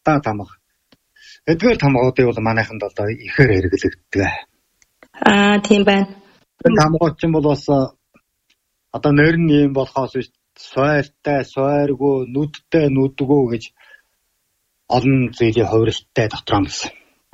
хасаа тамга. Эдгээр тамгуудыг бол манайханд одоо ихээр хэрэглэгддэг. Тийм байна. Тамгууд ч юм бол бас одоо нэр нь юм болохоос биш сойртай, сойргүй, нүдтэй, нүдгүй гэж олон зүйлийн хувиралтай дотор юм гэсэн.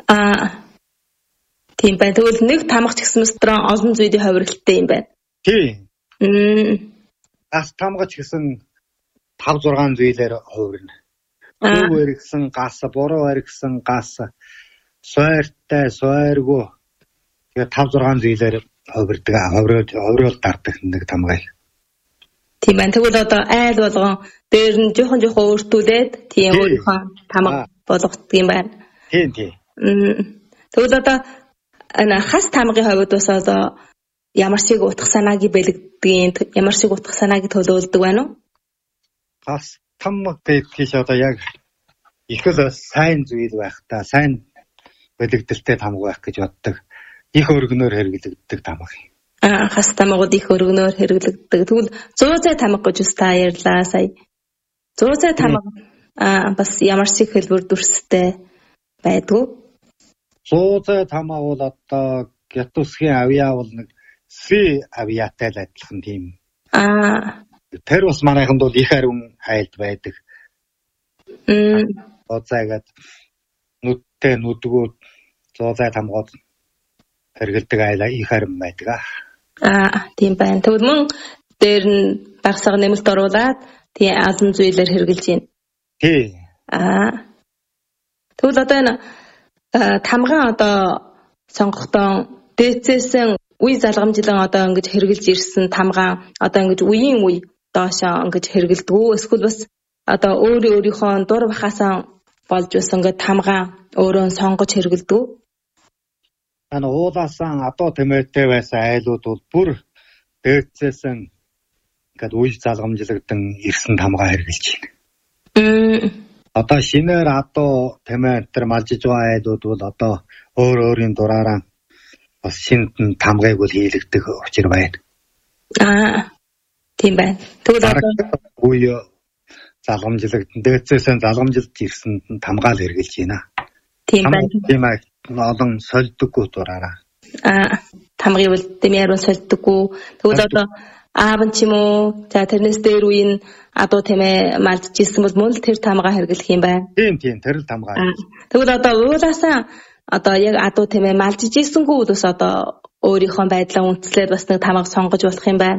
Тийм байна. Тэгвэл нэг тамга ч гэсэн дотор олон зүйлийн хувиралтай юм байна. Тийм. Гас тамга ч гэсэн 5-6 зүйлээр хувирна. Төв эргэсэн гас, буруу эргэсэн гас, сойртай, сойргүй тэгээ 5-6 зүйлээр хувирдаг. Хувируул дардах нэг тамгай. Тийм байна. Тэгвэл одоо айл болгон дээр нь жоохон өөртүүлээд тийм өөрийнхөө тамга болгодог юм байна. Тийм. Тэгвэл одоо хас тамгын хувьд бас одоо ямар шиг утга санааг бэлэгддэг, ямар шиг утга санааг төлөөлдөг байна уу? Хас тамга гэж одоо яг их л сайн зүйл байх та, сайн бэлэгдэлтэй тамга байх гэж боддог. Их өргөнөөр хэрэглэгддэг тамга. Хас тамгууд их өргөнөөр хэрэглэгддэг. Тэгвэл 100 тамга гэж та ярьлаа сая. 100 тамга бас ямар шиг хэлбэр дүрстэй байдгүй? 100 тамга бол одоо гятусгийн авьяа бол нэг С авьяатай л адилхан тийм. Тэр бас манайханд бол их ариун айлд байдаг. Зооцаагаад нүдтэй нүдгүүд 100 тамгууд хэрэгэлдэг айлаа их ариун байдаг. Тийм байна. Тэгвэл мөн дээр нь багсаг нэмэлт оруулаад тийм олон зүйлээр хэрэгжилж байна. Тий. Тэгвэл одоо энэ тамган одоо сонгохдоо дээцээсэн үе залгамжлан одоо ингэж хэрэгжилж ирсэн тамгаан одоо ингэж үеийн үе доошоо ингэж хэрэгэлдэг. Эсвэл бас одоо өөрийнхөө дур бахаасаа болж байсан ингэ тамгаан өөрөө сонгож хэрэгэлдэг. Уулаасан адуу тэмээтэй байсан айлууд бол бүр дээцээсэн ингээд үе залгамжлагдан ирсэн тамгаа хэрэгжилж байна. Одоо шинээр адуу тэмээ энэ малжиж байгаа айлууд бол одоо өөрийн дураараа бас шинэ тамгыг бол хийлэгдэх учир байна. Тийм байна. Тэгвэл одоо үе залгамжлагдан дээцээсэн залгамжилж ирсэн тамгаа л хэрэгжилж байна. Тийм байна. Тийм олон сольдөггүй дураараа. Тамгыг бол дэмээр сольдөггүй. Тэгвэл одоо аав нь ч юм уу за тэрнээс дээр үеийн адуу тэмээ малдж ирсэн бол мөн л тэр тамгаа хэрэглэх юм байна. Тийм тэр л тамгаа. Тэгвэл одоо уулаасаа одоо яг адуу тэмээ малдж ирсэнгүү бас одоо өөрийнхөө байдлаа үндэслээд бас нэг тамга сонгож болох юм байна.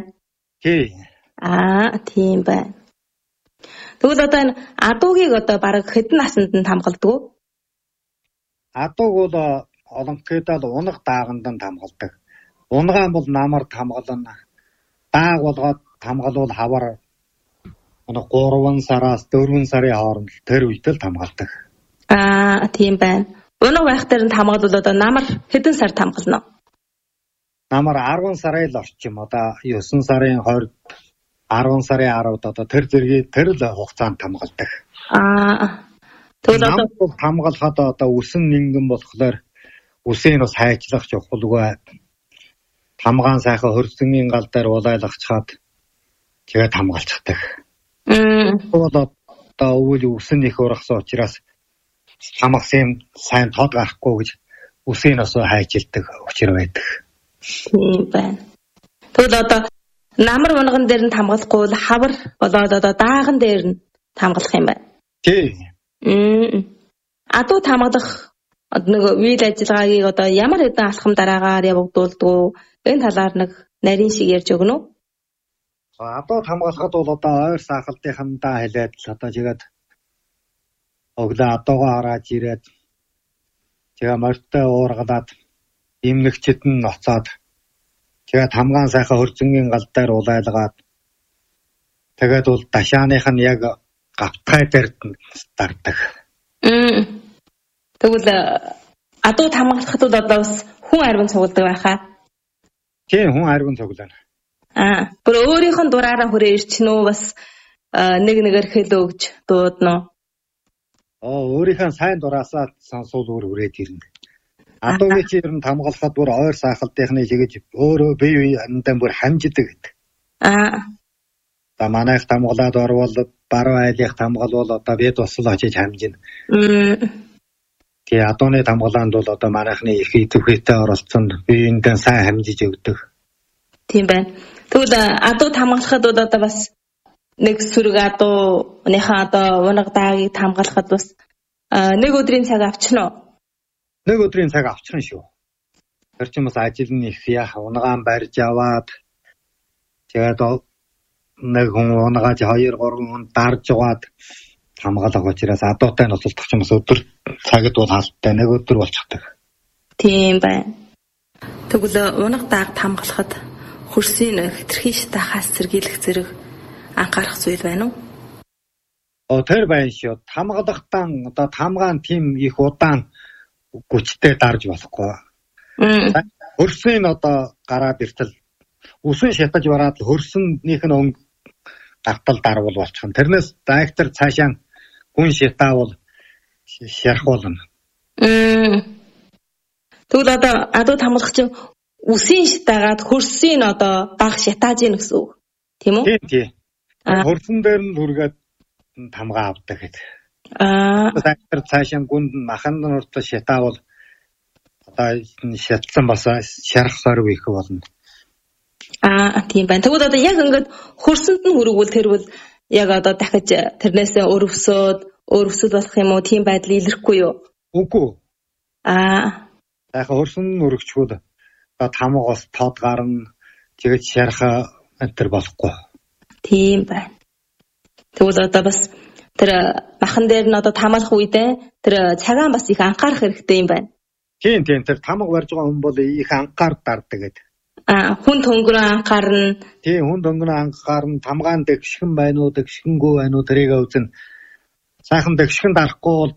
Тийм байна. Тэгвэл одоо энэ адуугийг одоо бараг хэдэн наснд нь тамгалдаг? Адууг бол олонхийдөө унах дааганд нь тамгалдаг. Унгаан бол намар тамгална. Дааг болгоод тамгалвал хавар 3 сараас 4 сарын хооронд тэр үед л тамгалдаг. Тийм байна. Унах байх дээр нь тамгалвал одоо намар хэдэн сар тамгална? Намар 10 сарын л орчим. Одоо 9 сарын 20, 10 сарын 10-д одоо тэр зэргийг тэр л хугацаанд тамгалдаг. Тэгвэл одоо тамгалахад одоо үсэн нингэн болохоор үсийг бас хайчлах чухалгүй. Тамгаан сайхан хөрсөнгийн гал дээр улайлгачаад тэгээд тамгалцдаг. Одоо үйл үсэн их ургасан учраас тамгасан сайн тод гарахгүй гэж үсийг бас хайчилдаг учир байдаг. Тийм байна. Тэгвэл одоо намар унган дээр нь тамгалахгүй бол хавар болоод одоо дааган дээр нь тамгалах юм байна. Тийм. Адуу тамгалах нэг үйл ажиллагаагийг одоо ямар хэдэн алхам дараагаар явагдуулдаг энэ талаар нэг нарийн шиг ярьж өгнө үү? Адуу тамгалахад бол одоо ойр сахалтынхандаа хэлээд л одоо тэгээд өглөө адуугаа хараад ирээд тэгээд морьтой уургалаад имлэгчэд нь ноцоод тэгээд хамгаан сайхан хөрзөнгийн гал дээр улайлгаад тэгээд бол дашааных нь яг гавтгай дээр дардаг. Тэгвэл адуу тамгалахад бол одоо бас хүн арвин цугладаг байхаа. Тийм хүн арвин цуглана. Бүр өөрийнх нь дураараа хүрээ ирчихнэ үү бас нэг нэгээр хэл өгж дуудана уу? Өөрийнхөө сайн дураасаа сонсвол үрээд ирнэ. Адуугийн чи ер нь тамгалахад бүр ойр сахалтынхны чигэж өөрөө бие биендээ бүр хамждаг гэдэг. За манайх тамгалаад орвол баруун айлынх тамгал бол одоо бид усал очиж хамжина. Тэгээ адууны тамгалаанд бол одоо манайхны их идэвхтэй оролцсон биеиндээ сайн хамжиж өгдөг. Тийм байна. Тэгвэл адуу тамгалахад бол одоо бас нэг сүрэг адууныхаа одоо унаг даагийг хамгаалахад бас нэг өдрийн цаг авчихна уу? Нэг өдрийн цаг авчихна шүү. Тэр чинь бас ажил нь их яах унагаан барьж аваад тэгээд нэг хүн унагааж 2-3 хүн дарж угаад хамгаалах учраас адуутай нь олдох ч юм бас өдөр цагт бол хаалттай нэг өдөр болчихдаг. Тийм байна. Тэгвэл унаг дааг хамгаалахад хөрсийн хэтэрхий шатахаас сэргийлэх зэрэг анхаарах зүйл байна уу? Тэр байна шүү. Хамгаалахдаа одоо тамгаан тийм их удаан гүчтэй дарж болохгүй. Хөрсийн одоо гараад иртэл үсэн шатаж бараад хөрсөнийх нь өнгө гартал дарвал болчихно. Тэрнээс дайгтар цаашаа гүн шатаавал шарах болно. Тэгвэл одоо адуу хамгаалах чинь үсийн шатаагаад хөрсийн одоо баг шатааж ийн гэсэн үг. Тийм үү? Тийм. Хөрсөн дээр нь хүргээд тамгаа авдаг гэдэг. Дайгтар цаашаа гүнд махан нурт шатаавал одоо шатсан бас шарах сорог их болно. Тийм байна. Тэгвэл одоо яг ингээд хөрсөнд нь хүргвэл тэр бол яг одоо дахиж тэрнээсээ өрөвсөд болох юм уу? Тийм байдал илэрхгүй юу? Үгүй. Яг хөрсөн нь өргөчгүүд одоо тамгаас тод гарна. Тэгээд шарах энэ болохгүй. Тийм байна. Тэгвэл одоо бас тэр махан дээр нь одоо тамаалах үедээ тэр цагаан бас их анхаарах хэрэгтэй юм байна. Тийм тэр тамга барьж байгаа хүн бол их анхаар дарддаг гэдэг. Хүн төнгөрөө анхаарна. Тийм хүн төнгөрөө анхаарна. Тамгаан дэгшгэн байна уу, дэгшгэнгүй байна уу тэрийг үзнэ. Сайхан дэгшгэн дарахгүй бол